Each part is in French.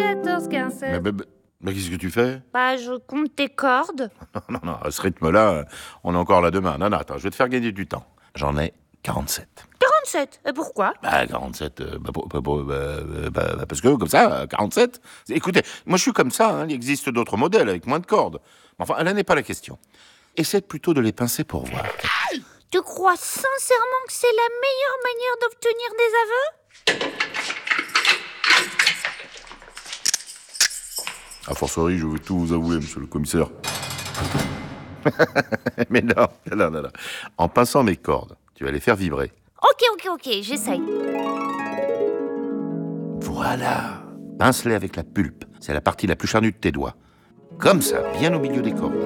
14, 15, 16. Mais qu'est-ce que tu fais? Bah, je compte tes cordes. Non, à ce rythme-là, on est encore là demain. Non, attends, je vais te faire gagner du temps. J'en ai 47. 47. Et pourquoi? 47, parce que comme ça, 47. Écoutez, moi je suis comme ça, hein, il existe d'autres modèles avec moins de cordes. Mais enfin, là n'est pas la question. Essaie plutôt de les pincer pour voir. Tu crois sincèrement que c'est la meilleure manière d'obtenir des aveux? A fortiori, je veux tout vous avouer, monsieur le commissaire. Mais non. En pinçant mes cordes, tu vas les faire vibrer. Ok, j'essaye. Voilà. Pince-les avec la pulpe. C'est la partie la plus charnue de tes doigts. Comme ça, bien au milieu des cordes.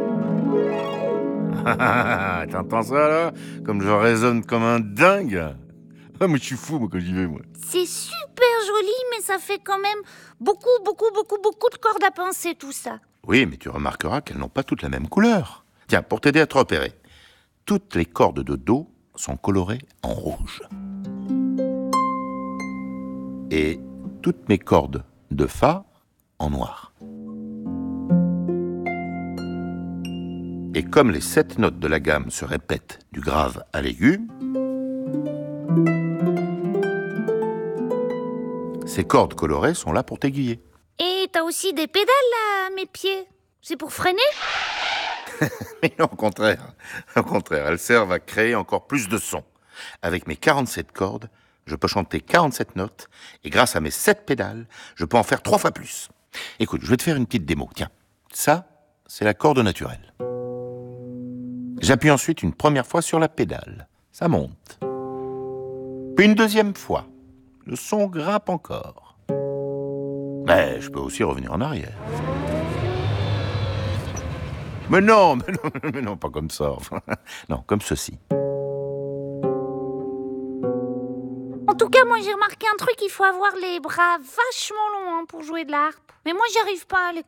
T'entends ça, là? Comme je résonne comme un dingue. Ah, mais je suis fou, moi, quand j'y vais, moi. C'est super joli, mais ça fait quand même beaucoup de cordes à pincer, tout ça. Oui, mais tu remarqueras qu'elles n'ont pas toutes la même couleur. Tiens, pour t'aider à te repérer, toutes les cordes de Do sont colorées en rouge. Et toutes mes cordes de Fa en noir. Et comme les 7 notes de la gamme se répètent du grave à l'aigu, ces cordes colorées sont là pour t'aiguiller. Et t'as aussi des pédales là, à mes pieds. C'est pour freiner? Mais non, au contraire, elles servent à créer encore plus de sons. Avec mes 47 cordes, je peux chanter 47 notes, et grâce à mes 7 pédales, je peux en faire 3 fois plus. Écoute, je vais te faire une petite démo. Tiens, ça, c'est la corde naturelle. J'appuie ensuite une première fois sur la pédale. Ça monte. Puis une deuxième fois. Le son grimpe encore. Mais je peux aussi revenir en arrière. Mais non, pas comme ça. Non, comme ceci. En tout cas, moi j'ai remarqué un truc, il faut avoir les bras vachement longs pour jouer de la harpe. Mais moi j'y arrive pas, les